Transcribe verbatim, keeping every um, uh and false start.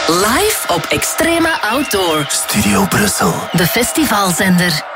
Live op Extrema Outdoor. Studio Brussel. De festivalzender.